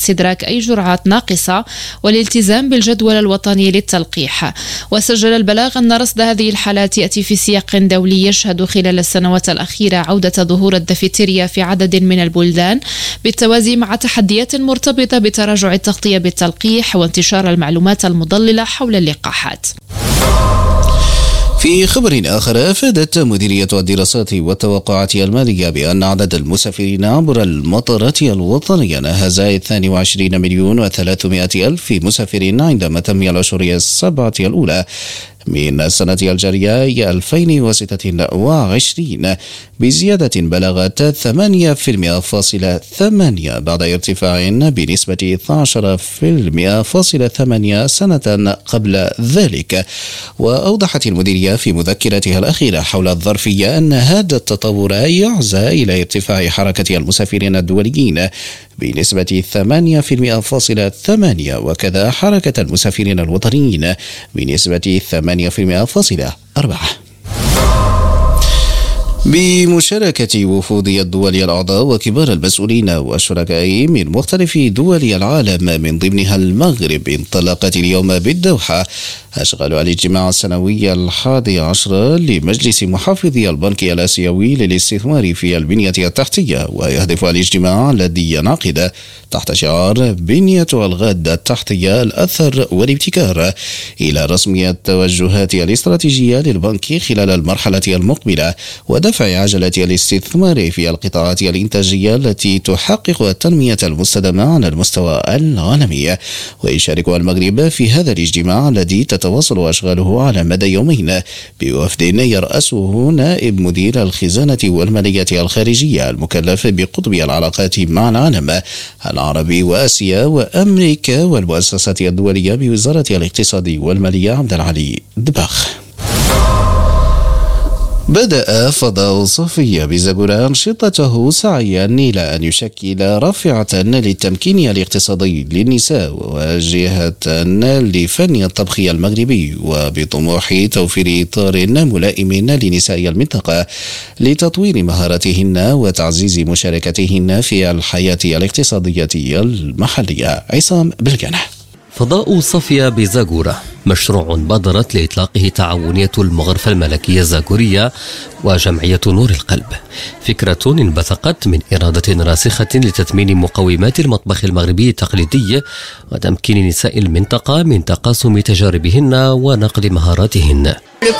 استدراك أي جرعات ناقصة والالتزام بالجدول الوطني للتلقيح. وسجل البلاغ أن رصد هذه الحالات يأتي في سياق دولي يشهد خلال السنوات الأخيرة عودة ظهور الدفتيريا في عدد من البلدان، بالتوازي مع تحديات مرتبطة بتراجع التغطية بالتلقيح وانتشار المعلومات المضللة حول اللقاحات. في خبر آخر، أفادت مديرية الدراسات والتوقعات المالية بأن عدد المسافرين عبر المطارات الوطنية ناهز 22,300,000 مسافر عندما تم الأشهر السبعة الأولى من السنة الجارية 2026 بزيادة بلغت 8.8% بعد ارتفاع بنسبة 12.8% سنة قبل ذلك. وأوضحت المديرية في مذكرتها الأخيرة حول الظرفية أن هذا التطور يعزى إلى ارتفاع حركة المسافرين الدوليين بنسبة 8.8%، وكذا حركة المسافرين الوطنيين بنسبة 8.4%. بمشاركة وفود الدول الأعضاء وكبار المسؤولين والشركاء من مختلف دول العالم من ضمنها المغرب، انطلقت اليوم بالدوحة أشغال الاجتماع السنوي 11 لمجلس محافظي البنك الآسيوي للاستثمار في البنية التحتية. ويهدف الاجتماع الذي ينعقد تحت شعار بنية الغد التحتية الأثر والابتكار إلى رسم التوجهات الاستراتيجية للبنك خلال المرحلة المقبلة ودفع عجلة الاستثمار في القطاعات الإنتاجية التي تحقق التنمية المستدامة على المستوى العالمي. ويشارك المغرب في هذا الاجتماع الذي تتواصل أشغاله على مدى يومين بوفد يرأسه نائب مدير الخزانة والمالية الخارجية المكلف بقطب العلاقات مع العالم العربي وآسيا وأمريكا والمؤسسات الدولية بوزارة الاقتصاد والمالية عبد العلي دباخ. بدأ فضاء صفية بزاغورا أنشطته سعيا إلى أن يشكل رافعة للتمكين الاقتصادي للنساء وواجهة لفن الطبخ المغربي، وبطموح توفير إطار ملائم لنساء المنطقة لتطوير مهاراتهن وتعزيز مشاركتهن في الحياة الاقتصادية المحلية. عصام بلقنة. فضاء صفية بزاغورا مشروع بادرت لإطلاقه تعاونية المغرفة الملكية الزاغورية وجمعية نور القلب، فكرة انبثقت من إرادة راسخة لتثمين مقومات المطبخ المغربي التقليدي وتمكين نساء المنطقة من تقاسم تجاربهن ونقل مهاراتهن.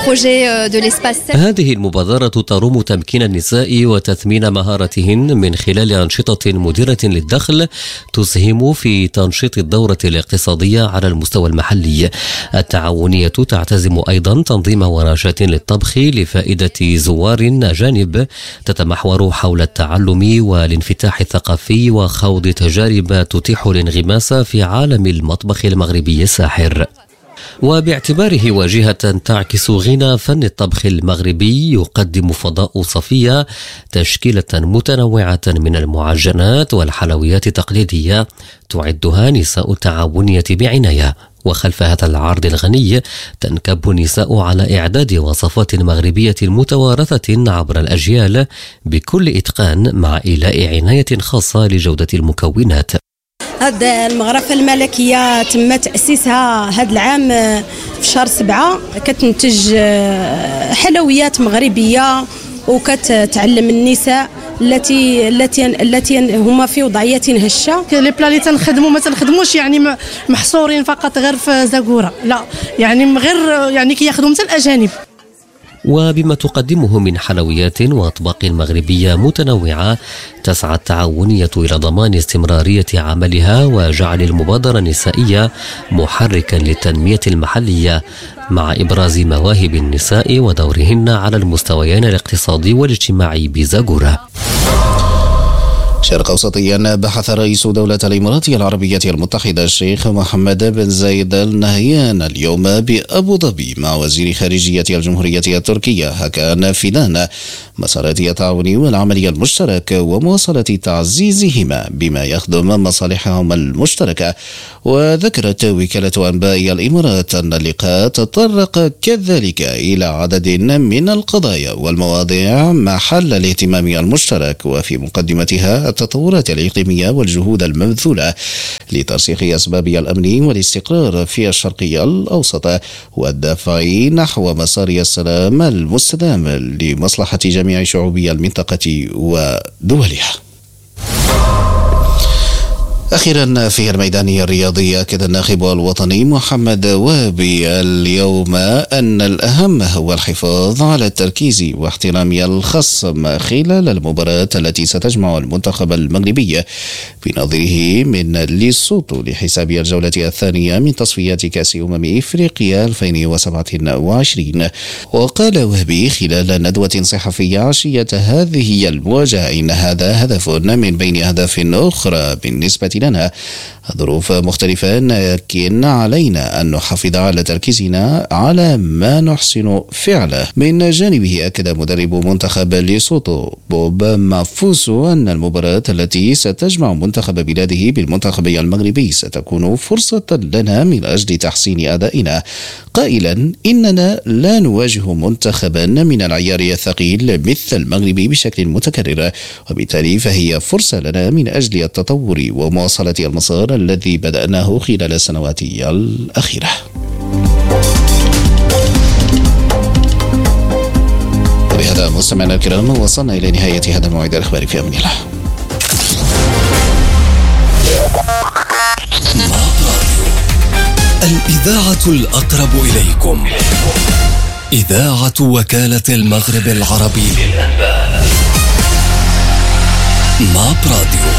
هذه المبادرة تروم تمكين النساء وتثمين مهاراتهن من خلال أنشطة مديرة للدخل تسهم في تنشيط الدورة الاقتصادية على المستوى المحلي. التعاونية تعتزم أيضا تنظيم ورشات للطبخ لفائدة زوار أجانب تتمحور حول التعلم والانفتاح الثقافي وخوض تجارب تتيح الانغماس في عالم المطبخ المغربي الساحر. وباعتباره واجهة تعكس غنى فن الطبخ المغربي، يقدم فضاء صفية تشكيلة متنوعة من المعجنات والحلويات التقليدية تعدها نساء التعاونية بعناية. وخلف هذا العرض الغني تنكب النساء على إعداد وصفات مغربية متوارثة عبر الأجيال بكل إتقان مع إيلاء عناية خاصة لجودة المكونات. هاد المغرفة الملكية تم تأسيسها هذا العام في شهر 7، كتنتج حلويات مغربية وكتعلم النساء التي هما في وضعية هشة. لي بلا اللي تنخدموا ما تنخدموش يعني محصورين فقط غير في زاغورا، لا يعني غير يعني كياخذوا مثل الأجانب. وبما تقدمه من حلويات وأطباق مغربية متنوعة، تسعى التعاونية إلى ضمان استمرارية عملها وجعل المبادرة النسائية محركا للتنمية المحلية مع إبراز مواهب النساء ودورهن على المستويين الاقتصادي والاجتماعي بزاغورا. شرق أوسطيا. بحث رئيس دولة الإمارات العربية المتحدة الشيخ محمد بن زايد آل نهيان اليوم بأبو ظبي مع وزير خارجية الجمهورية التركية هاكان فيدان مسارات التعاون والعمل المشترك ومواصلة تعزيزهما بما يخدم مصالحهم المشتركة. وذكرت وكالة أنباء الإمارات أن اللقاء تطرق كذلك إلى عدد من القضايا والمواضيع محل الاهتمام المشترك، وفي مقدمتها التطورات الإقليمية والجهود المبذولة لترسيخ أسباب الأمن والاستقرار في الشرقية الأوسط والدفع نحو مسار السلام المستدام لمصلحة جميع شعوب المنطقة ودولها. أخيرا في الميدان الرياضي، أكد الناخب الوطني محمد وابي اليوم أن الأهم هو الحفاظ على التركيز واحترام الخصم خلال المباراة التي ستجمع المنتخب المغربي بنظيره من ليسوتو لحساب الجولة الثانية من تصفيات كأس إفريقيا 2027. وقال وابي خلال ندوة صحفية عشية هذه المواجهة إن هذا هدف من بين أهداف أخرى بالنسبة لنا. ظروف مختلفة، لكن علينا أن نحافظ على تركيزنا على ما نحسن فعله. من جانبه أكد مدرب منتخب ليسوتو بوب مافوسو أن المباراة التي ستجمع منتخب بلاده بالمنتخب المغربي ستكون فرصة لنا من أجل تحسين أدائنا، قائلا إننا لا نواجه منتخبا من العيار الثقيل مثل المغرب بشكل متكرر، وبالتالي فهي فرصة لنا من أجل التطور ومواصلة المسار الذي بدأناه خلال السنوات الأخيرة. وبهذا مستمعينا الكرام وصلنا إلى نهاية هذا الموعد الإخباري، في أمان الله. الإذاعة الأقرب إليكم، إذاعة وكالة المغرب العربي للأنباء. ماب راديو.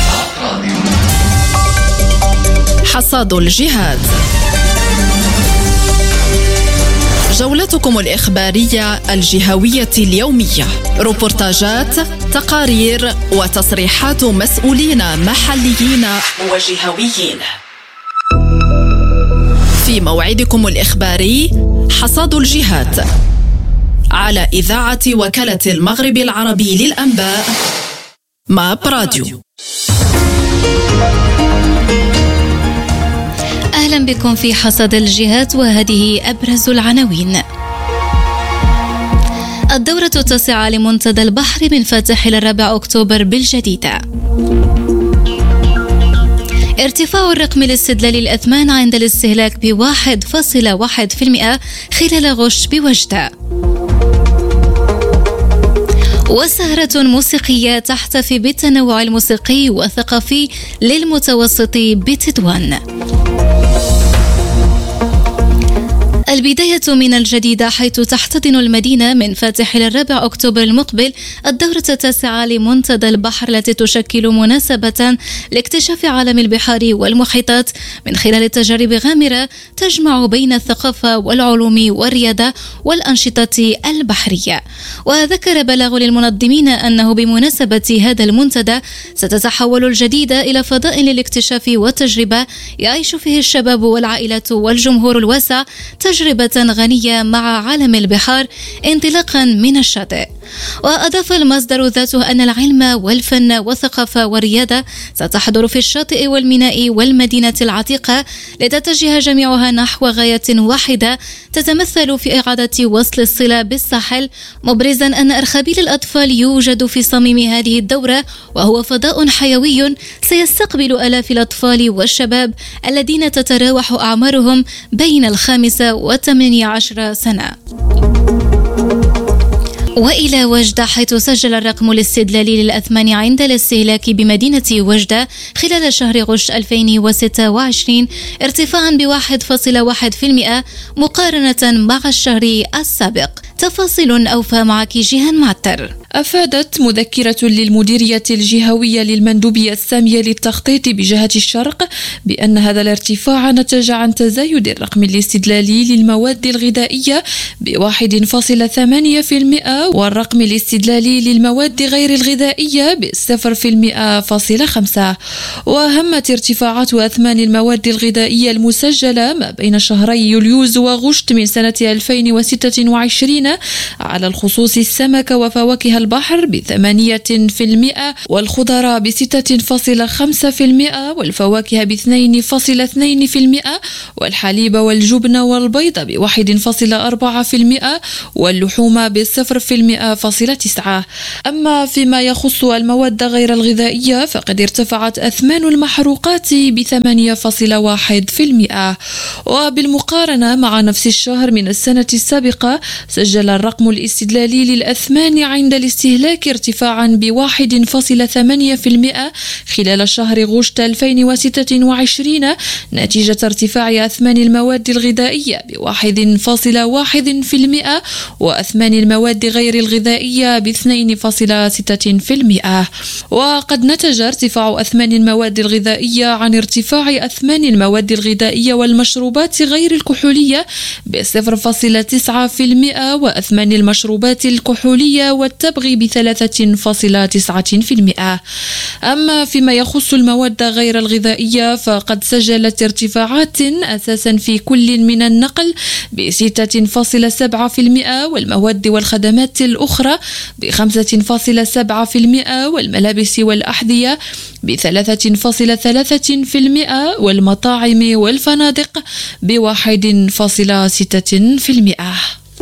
حصاد الجهاد، جولتكم الإخبارية الجهوية اليومية، روبورتاجات، تقارير وتصريحات مسؤولين محليين وجهويين. في موعدكم الإخباري حصاد الجهاد على إذاعة وكالة المغرب العربي للأنباء ماب راديو. أهلا بكم في حصاد الجهات، وهذه أبرز العناوين. الدورة التاسعة لمنتدى البحر من فاتح إلى 4 أكتوبر بالجديدة. ارتفاع الرقم الاستدلالي للأثمان عند الاستهلاك ب1.1% خلال غش بوجدة. وسهرة موسيقية تحتفي بالتنوع الموسيقي والثقافي للمتوسط بتطوان. البداية من الجديدة، حيث تحتضن المدينة من فاتح إلى 4 أكتوبر المقبل الدورة التاسعة لمنتدى البحر، التي تشكل مناسبة لاكتشاف عالم البحار والمحيطات من خلال تجارب غامرة تجمع بين الثقافة والعلوم والرياضة والأنشطة البحرية. وذكر بلاغ للمنظمين أنه بمناسبة هذا المنتدى ستتحول الجديدة إلى فضاء للاكتشاف والتجربة يعيش فيه الشباب والعائلات والجمهور الواسع تجربة غنية مع عالم البحار انطلاقا من الشاطئ. وأضاف المصدر ذاته أن العلم والفن والثقافة والرياضة ستحضر في الشاطئ والميناء والمدينة العتيقة لتتجه جميعها نحو غاية واحدة تتمثل في إعادة وصل الصلة بالساحل، مبرزا أن أرخبيل الأطفال يوجد في صميم هذه الدورة، وهو فضاء حيوي سيستقبل آلاف الأطفال والشباب الذين تتراوح أعمارهم بين 5 و18 سنة. وإلى وجدة، حيث سجل الرقم الاستدلالي للأثمان عند الاستهلاك بمدينة وجدة خلال شهر غش 2026 ارتفاعا ب1.1% مقارنة مع الشهر السابق. تفاصيل أوفى معك جيهان معتر. أفادت مذكرة للمديرية الجهوية للمندوبية السامية للتخطيط بجهة الشرق بأن هذا الارتفاع نتج عن تزايد الرقم الاستدلالي للمواد الغذائية ب1.8% والرقم الاستدلالي للمواد غير الغذائية ب0.5%. وهمت ارتفاعات أثمان المواد الغذائية المسجلة ما بين شهري يوليوز وغشت من سنة 2026 على الخصوص السمك وفواكه البحر ب8%، والخضر ب6.5%، والفواكه ب2.2%، والحليب والجبن والبيض ب1.4%، واللحوم ب0.9%. أما فيما يخص المواد غير الغذائية فقد ارتفعت أثمان المحروقات ب8.1%. وبالمقارنة مع نفس الشهر من السنة السابقة سجل الرقم الاستدلالي للأثمان عند الاستهلاك ارتفاعا ب1.8% خلال شهر غشت 2026 نتيجة ارتفاع أثمان المواد الغذائية ب1.1%، وأثمان المواد غير الغذائية ب2.6%. وقد نتج ارتفاع أثمان المواد الغذائية عن ارتفاع أثمان المواد الغذائية والمشروبات غير الكحولية ب0.9%، وأثمان المشروبات الكحولية والتبغ ب3.9%. أما فيما يخص المواد غير الغذائية فقد سجلت ارتفاعات أساسا في كل من النقل ب6.7%، والمواد والخدمات الأخرى ب5.7%، والملابس والأحذية ب3.3%، والمطاعم والفنادق ب1.6%.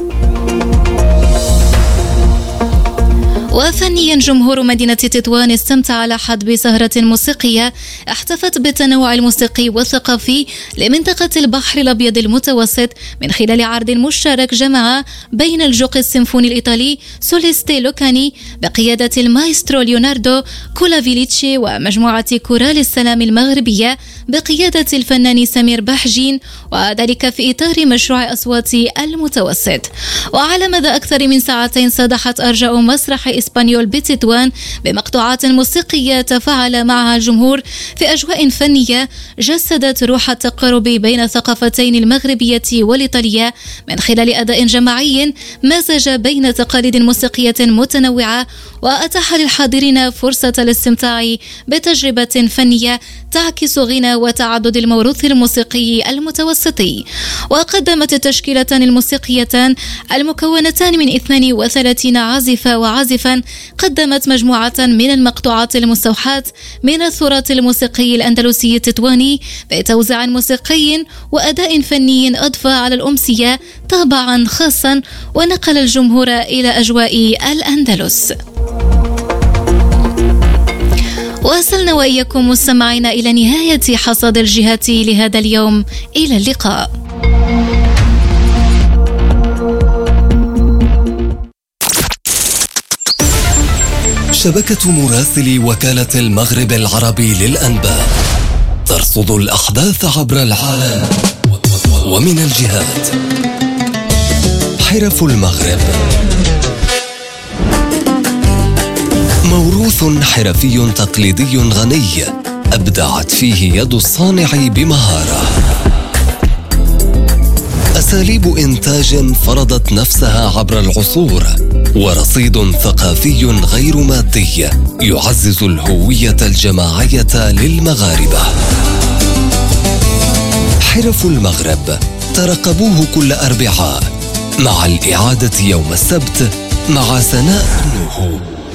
وفنيا جمهور مدينة تطوان استمتع على حد بسهرة موسيقية احتفت بالتنوع الموسيقي والثقافي لمنطقة البحر الأبيض المتوسط من خلال عرض مشترك جمع بين الجوق السيمفوني الإيطالي سوليستي لوكاني بقيادة المايسترو ليوناردو كولافيليتشي ومجموعة كورال السلام المغربية بقيادة الفنان سمير بحجين، وذلك في إطار مشروع أصوات المتوسط. وعلى مدى أكثر من ساعتين صدحت أرجاء مسرح إسبانيول بتطوان بمقطوعات موسيقية تفاعل معها الجمهور في أجواء فنية جسدت روح التقارب بين الثقافتين المغربية والإيطالية من خلال أداء جماعي مزج بين تقاليد موسيقية متنوعة وأتاح للحاضرين فرصة الاستمتاع بتجربة فنية تعكس غنى وتعدد الموروث الموسيقي المتوسطي. وقدمت التشكيلتان الموسيقيتان المكونتان من 32 عازفة وعازفا قدمت مجموعة من المقطوعات المستوحاة من التراث الموسيقي الأندلسي التطواني بتوزيع موسيقي وأداء فني أضفى على الأمسية طابعا خاصا ونقل الجمهور إلى أجواء الأندلس. وصلنا وإياكم مستمعين إلى نهاية حصاد الجهات لهذا اليوم. إلى اللقاء. شبكة مراسلي وكالة المغرب العربي للأنباء ترصد الأحداث عبر العالم ومن الجهات. حرف المغرب، موروث حرفي تقليدي غني أبدعت فيه يد الصانع بمهارة. أساليب إنتاج فرضت نفسها عبر العصور، ورصيد ثقافي غير مادي يعزز الهوية الجماعية للمغاربة. حرف المغرب ترقبوه كل أربعاء مع الإعادة يوم السبت مع سناء نوح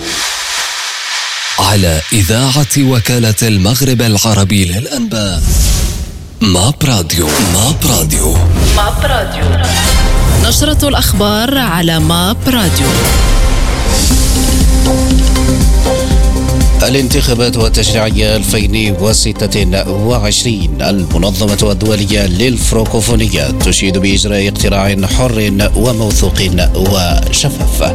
على إذاعة وكالة المغرب العربي للأنباء. ماب راديو. نشرة الأخبار على ماب راديو. الانتخابات والتشريعية 2026. المنظمة الدولية للفرنكوفونية تشيد بإجراء اقتراع حر وموثوق وشفاف.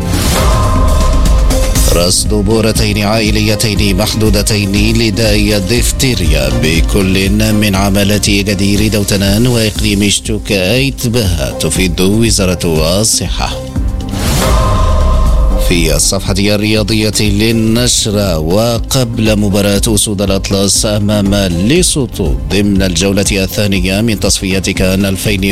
رصد بورتين عائليتين محدودتين لداء الدفتيريا بكل من عمالة جدير دوتنان وإقليم شتوكايت بها تفيد وزارة الصحة. في الصفحة الرياضية للنشرة، وقبل مباراة أسود الأطلس أمام ليسوتو ضمن الجولة الثانية من تصفية كان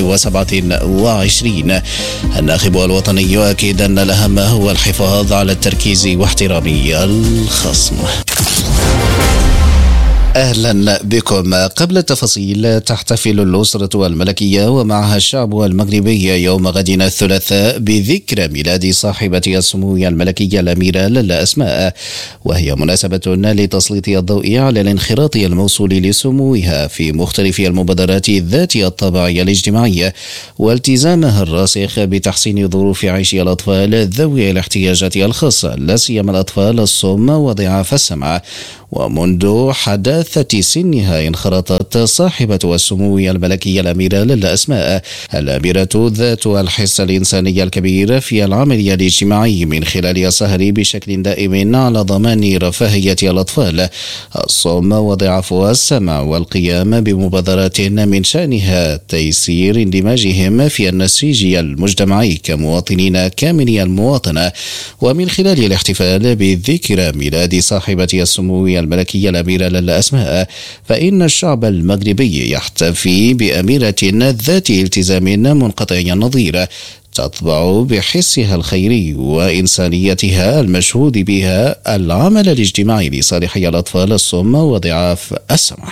2027، الناخب الوطني يؤكد أن الأهم هو الحفاظ على التركيز واحترام الخصم. أهلا بكم. قبل التفاصيل، تحتفل الأسرة الملكية ومعها الشعب المغربي يوم غد الثلاثاء بذكرى ميلاد صاحبة السمو الملكية الأميرة لاله أسماء، وهي مناسبة لتسليط الضوء على الانخراط الموصول لسموها في مختلف المبادرات ذات الطابع الاجتماعي والتزامها الراسخ بتحسين ظروف عيش الأطفال ذوي الاحتياجات الخاصة، لا سيما الأطفال الصم وضعاف السمع. ومنذ حداثة سنها انخرطت صاحبة السمو الملكية الأميرة لاله أسماء الأميرة ذات الحس الإنساني الكبير في العمل الاجتماعي من خلال السهر بشكل دائم على ضمان رفاهية الأطفال الصم وضعاف السمع، والقيام بمبادرات من شأنها تيسير اندماجهم في النسيج المجتمعي كمواطنين كاملي المواطنة. ومن خلال الاحتفال بذكرى ميلاد صاحبة السمو الملكية الأميرة لاله أسماء، فإن الشعب المغربي يحتفي بأميرة ذات التزام منقطع النظير تطبع بحسها الخيري وإنسانيتها المشهود بها العمل الاجتماعي لصالح الأطفال الصم وضعاف السمع.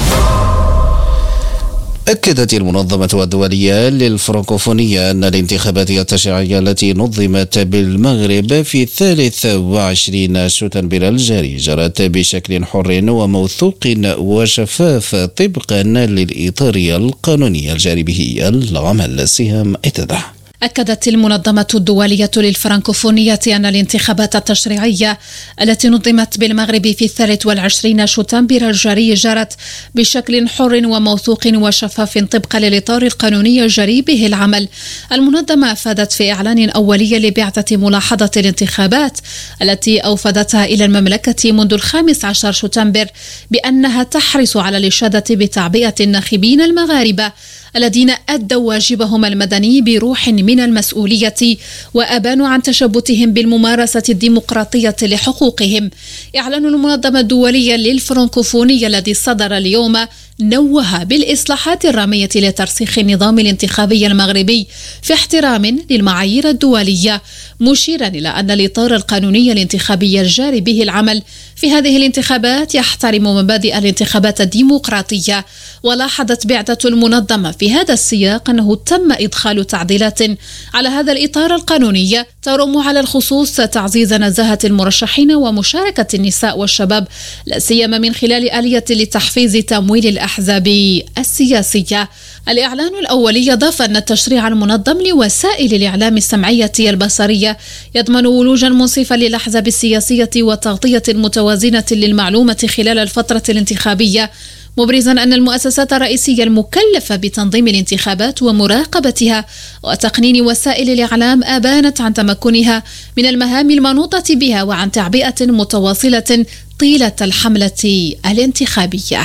أكدت المنظمة الدولية للفرنكوفونية أن الانتخابات التشريعية التي نظمت بالمغرب في 23 شتنبر الجاري جرت بشكل حر وموثوق وشفاف طبقا للإطار القانوني الجاري به العمل. سهام اتضح. أكدت المنظمة الدولية للفرنكوفونية أن الانتخابات التشريعية التي نظمت بالمغرب في 23 شتنبر الجاري جرت بشكل حر وموثوق وشفاف طبقا للإطار القانوني الجاري به العمل. المنظمة أفادت في إعلان أولي لبعثة ملاحظة الانتخابات التي أوفدتها إلى المملكة منذ 15 شتنبر بأنها تحرص على الإشادة بتعبئة الناخبين المغاربة الذين أدوا واجبهم المدني بروح من المسؤولية وأبانوا عن تشبتهم بالممارسة الديمقراطية لحقوقهم. إعلان المنظمة الدولية للفرنكوفونية الذي صدر اليوم نوه بالإصلاحات الرامية لترسيخ النظام الانتخابي المغربي في احترام للمعايير الدولية، مشيرا إلى أن الإطار القانوني الانتخابي الجاري به العمل في هذه الانتخابات يحترم مبادئ الانتخابات الديمقراطية. ولاحظت بعثة المنظمة في هذا السياق أنه تم إدخال تعديلات على هذا الإطار القانوني ترم على الخصوص تعزيز نزاهة المرشحين ومشاركة النساء والشباب، لا سيما من خلال آلية لتحفيز تمويل الأحزاب السياسية. الإعلان الأولي أضاف أن التشريع المنظم لوسائل الإعلام السمعية البصرية يضمن ولوجا منصفا للأحزاب السياسية وتغطية متوازنة للمعلومة خلال الفترة الانتخابية، مبرزا أن المؤسسات الرئيسية المكلفة بتنظيم الانتخابات ومراقبتها وتقنين وسائل الإعلام أبانت عن تمكنها من المهام المنوطة بها وعن تعبئة متواصلة طيلة الحملة الانتخابية.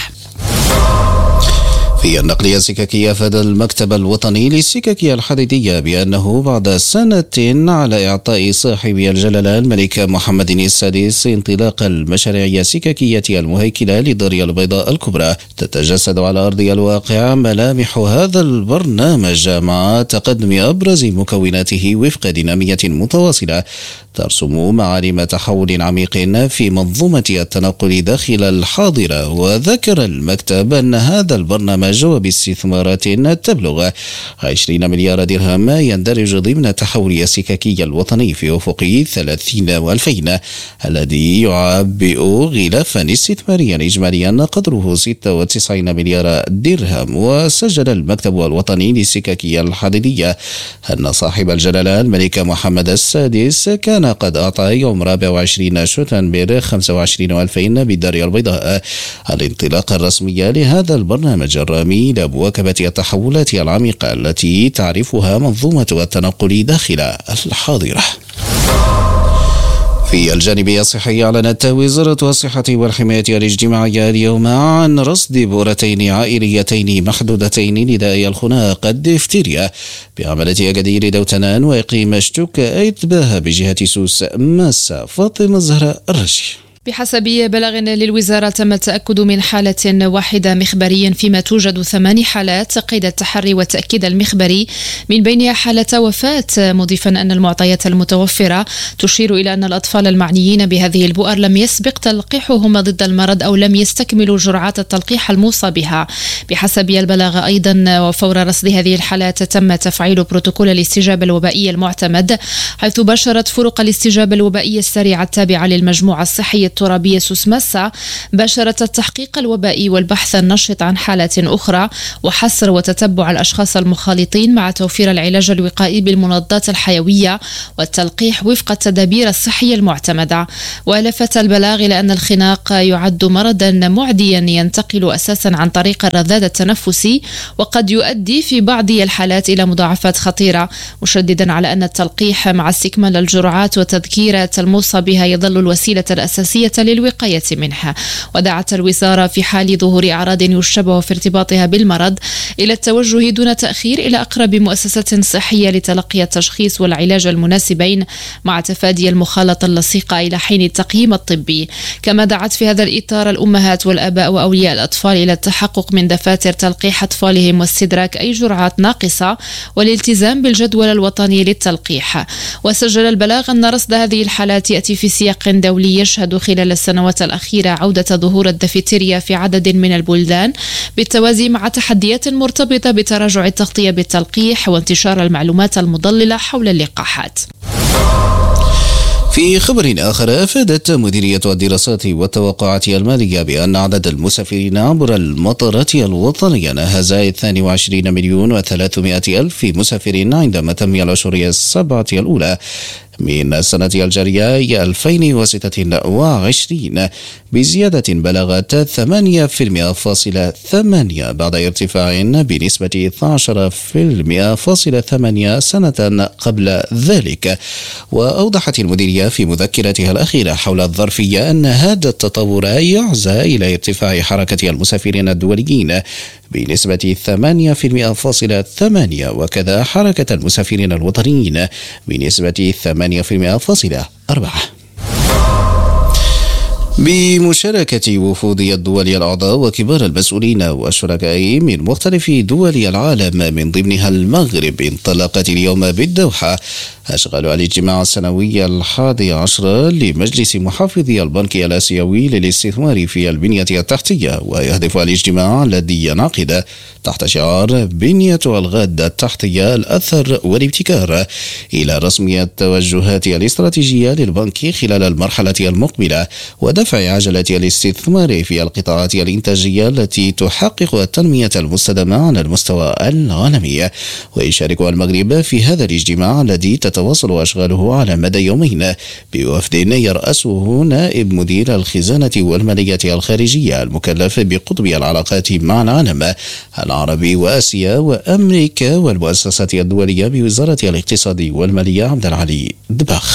في النقل السككي، أفاد المكتب الوطني للسكك الحديدية بأنه بعد سنة على إعطاء صاحب الجلالة الملك محمد السادس انطلاق المشاريع السككية المهيكلة لدار البيضاء الكبرى، تتجسد على أرض الواقع ملامح هذا البرنامج مع تقدم أبرز مكوناته وفق دينامية متواصلة ترسم معالم تحول عميق في منظومة التنقل داخل الحاضرة. وذكر المكتب أن هذا البرنامج وباستثمارات تبلغ 20 مليار درهم يندرج ضمن التحول السككي الوطني في أفق 30 و2000 الذي يعبئ غلافا استثماريا إجماليا قدره 96 مليار درهم. وسجل المكتب الوطني للسكك الحديدية أن صاحب الجلالة الملك محمد السادس كان قد أعطى يوم 24 شتنبر 25 و2000 بدار البيضاء الانطلاق الرسمي لهذا البرنامج الرامي لمواكبة التحولات العميقة التي تعرفها منظومة التنقل داخل الحاضرة. في الجانب الصحي، أعلنت وزارة الصحة والحماية الاجتماعية اليوم عن رصد بؤرتين عائليتين محدودتين لداء الخناق الدفتيريا بعملة أكادير دوتنان وإقليم شتوك أيتباه بجهة سوس ماسة. فاطمة الزهراء الرشي. بحسب بلاغ للوزارة تم التأكد من حالة واحدة مخبريا، فيما توجد 8 حالات قيد التحري والتأكيد المخبري، من بينها حالة وفاة، مضيفا أن المعطيات المتوفرة تشير إلى أن الأطفال المعنيين بهذه البؤر لم يسبق تلقيحهم ضد المرض أو لم يستكملوا جرعات التلقيح الموصى بها. بحسب البلاغ أيضا، وفور رصد هذه الحالات تم تفعيل بروتوكول الاستجابة الوبائية المعتمد، حيث باشرت فرق الاستجابة الوبائية السريعة التابعة للمجموعة الصحية الترابية سوسماسا باشرت التحقيق الوبائي والبحث النشط عن حالات أخرى وحصر وتتبع الأشخاص المخالطين، مع توفير العلاج الوقائي بالمضادات الحيوية والتلقيح وفق التدابير الصحية المعتمدة. ولفت البلاغ إلى أن الخناق يعد مرضا معديا ينتقل أساسا عن طريق الرذاذ التنفسي، وقد يؤدي في بعض الحالات إلى مضاعفات خطيرة، مشددا على أن التلقيح مع استكمال الجرعات والتذكيرات الموصى بها يظل الوسيلة الأساسية للوقاية منها. ودعت الوزارة في حال ظهور أعراض يشبه في ارتباطها بالمرض إلى التوجه دون تأخير إلى أقرب مؤسسة صحية لتلقي التشخيص والعلاج المناسبين، مع تفادي المخالطة اللصيقة إلى حين التقييم الطبي. كما دعت في هذا الإطار الأمهات والآباء وأولياء الأطفال إلى التحقق من دفاتر تلقيح أطفالهم واستدراك أي جرعات ناقصة والالتزام بالجدول الوطني للتلقيح. وسجل البلاغ أن رصد هذه الحالات يأتي في سياق دولي يشهد خلال السنوات الأخيرة عودة ظهور الدفتيريا في عدد من البلدان، بالتوازي مع تحديات مرتبطة بتراجع التغطية بالتلقيح وانتشار المعلومات المضللة حول اللقاحات. في خبر آخر، أفادت مديرية الدراسات والتوقعات المالية بأن عدد المسافرين عبر المطارات الوطنية ناهز 22,300,000 مسافر عندما تم الأشهر السبعة الأولى من السنة الجارية 2026 بزيادة بلغت 8.8% بعد ارتفاع بنسبة 12.8% سنة قبل ذلك. وأوضحت المديرية في مذكرتها الأخيرة حول الظرفية أن هذا التطور يعزى إلى ارتفاع حركة المسافرين الدوليين بنسبة 8.8%، وكذا حركة المسافرين الوطنيين بنسبة 8.4%. بمشاركة وفود الدول الأعضاء وكبار المسؤولين والشركاء من مختلف دول العالم من ضمنها المغرب، انطلقت اليوم بالدوحة أشغال الاجتماع السنوي 11 لمجلس محافظي البنك الآسيوي للاستثمار في البنية التحتية. ويهدف الاجتماع الذي ينعقد تحت شعار بنية الغد التحتية الأثر والابتكار إلى رسم التوجهات الاستراتيجية للبنك خلال المرحلة المقبلة، ودفع عجلة الاستثمار في القطاعات الإنتاجية التي تحقق التنمية المستدامة على المستوى العالمي. ويشارك المغرب في هذا الاجتماع الذي تتواصل أشغاله على مدى يومين بوفد يرأسه نائب مدير الخزانة والمالية الخارجية المكلف بقطب العلاقات مع العالم العربي وآسيا وأمريكا والمؤسسات الدولية بوزارة الاقتصاد والمالية عبد العلي دباخ.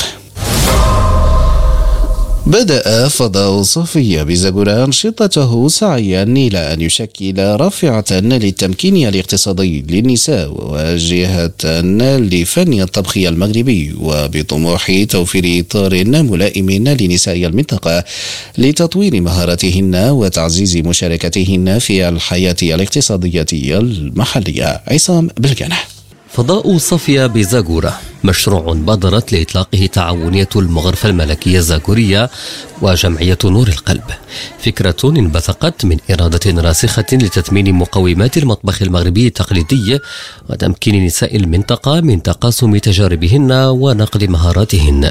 بدأ فضاء صفية بزاغورا أنشطته سعيا إلى أن يشكل رافعة للتمكين الاقتصادي للنساء وواجهة لفن الطبخ المغربي، وبطموح توفير إطار ملائم لنساء المنطقة لتطوير مهاراتهن وتعزيز مشاركتهن في الحياة الاقتصادية المحلية. عصام بلقنة. فضاء صفية بزاغورا مشروع بادرت لإطلاقه تعاونية المغرفة الملكية الزاغورية وجمعية نور القلب، فكرة انبثقت من إرادة راسخة لتثمين مقومات المطبخ المغربي التقليدي وتمكين نساء المنطقة من تقاسم تجاربهن ونقل مهاراتهن.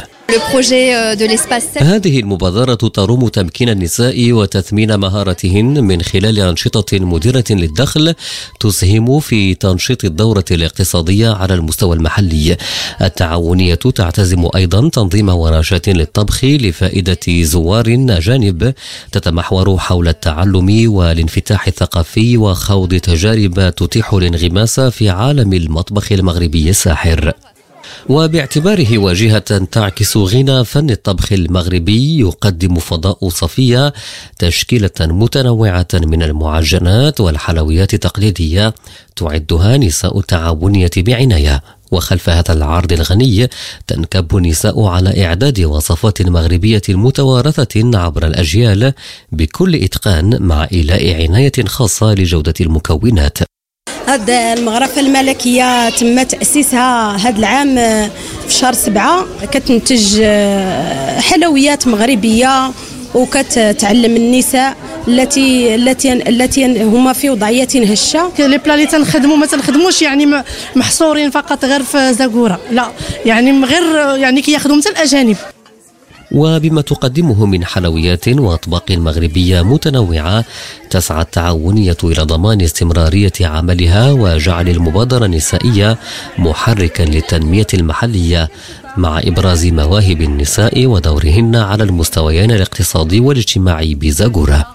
هذه المبادرة تروم تمكين النساء وتثمين مهاراتهن من خلال أنشطة مديرة للدخل تسهم في تنشيط الدورة الاقتصادية على المستوى المحلي. التعاونية تعتزم أيضا تنظيم ورشات للطبخ لفائدة زوار أجانب تتمحور حول التعلم والانفتاح الثقافي وخوض تجارب تتيح الانغماس في عالم المطبخ المغربي الساحر. وباعتباره واجهة تعكس غنى فن الطبخ المغربي، يقدم فضاء صفية تشكيلة متنوعة من المعجنات والحلويات التقليدية تعدها نساء التعاونية بعناية. وخلف هذا العرض الغني تنكب النساء على إعداد وصفات مغربية متوارثة عبر الأجيال بكل إتقان مع إيلاء عناية خاصة لجودة المكونات. هاد المغرفة الملكية تم تأسيسها هذا العام في شهر 7. كتنتج حلويات مغربية وكتعلم النساء التي هما في وضعية هشة. لي بلا اللي تنخدموا ما تنخدموش يعني محصورين فقط غير في زاكورة، لا يعني غير يعني كياخذوا مثل الأجانب. وبما تقدمه من حلويات وأطباق مغربية متنوعة، تسعى التعاونية إلى ضمان استمرارية عملها وجعل المبادرة النسائية محركا للتنمية المحلية مع إبراز مواهب النساء ودورهن على المستويين الاقتصادي والاجتماعي بزاكورة.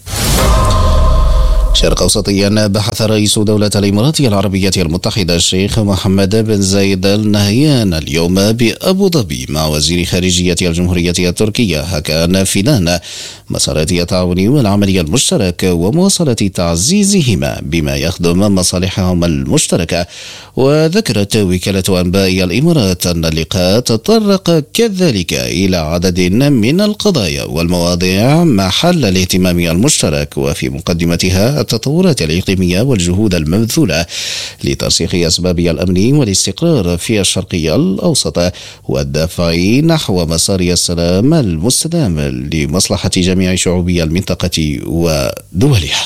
شرق أوسطيا. بحث رئيس دولة الإمارات العربية المتحدة الشيخ محمد بن زايد آل نهيان اليوم بأبو ظبي مع وزير خارجية الجمهورية التركية هاكان فيدان مسارات التعاون والعمل المشترك ومواصلة تعزيزهما بما يخدم مصالحهم المشتركة. وذكرت وكالة أنباء الإمارات أن اللقاء تطرق كذلك إلى عدد من القضايا والمواضيع محل الاهتمام المشترك، وفي مقدمتها التطورات الإقليمية والجهود المبذولة لترسيخ أسباب الأمن والاستقرار في الشرقية الأوسط والدفع نحو مسار السلام المستدام لمصلحة جميع شعوب المنطقة ودولها.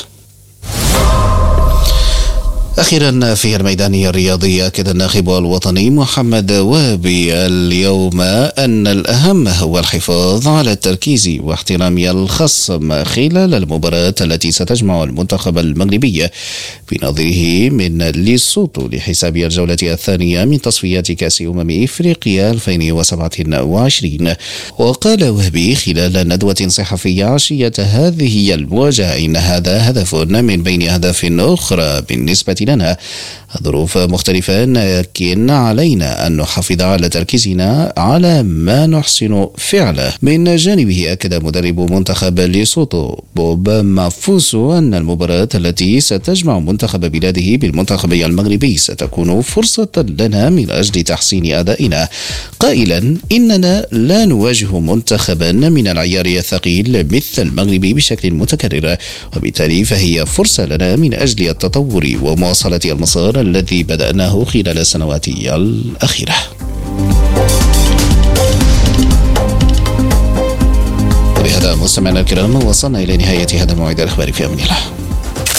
أخيرا في الميدان الرياضي، أكد الناخب الوطني محمد وابي اليوم أن الأهم هو الحفاظ على التركيز واحترام الخصم خلال المباراة التي ستجمع المنتخب المغربي بنظيره من ليسوتو لحساب الجولة الثانية من تصفيات كأس إفريقيا 2027. وقال وابي خلال ندوة صحفية عشية هذه المواجهة إن هذا هدف من بين أهداف أخرى بالنسبة لنا. ظروف مختلفة، لكن علينا أن نحافظ على تركيزنا على ما نحسن فعله. من جانبه أكد مدرب منتخب ليسوتو بوب مافوسو أن المباراة التي ستجمع منتخب بلاده بالمنتخب المغربي ستكون فرصة لنا من أجل تحسين أدائنا، قائلا إننا لا نواجه منتخبا من العيار الثقيل مثل المغرب بشكل متكرر، وبالتالي فهي فرصة لنا من أجل التطور ومواصلة المسار الذي بدأناه خلال السنوات الأخيرة. وبهذا مستمعينا الكرام وصلنا إلى نهاية هذا الموعد الإخباري، في أمان الله.